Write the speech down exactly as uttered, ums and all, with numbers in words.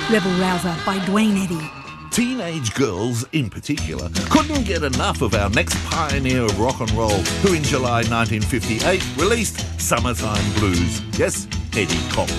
Rebel Rouser by Dwayne Eddy. Teenage girls, in particular, couldn't get enough of our next pioneer of rock and roll, who in July nineteen fifty-eight released Summertime Blues. Yes, Eddie Cochran.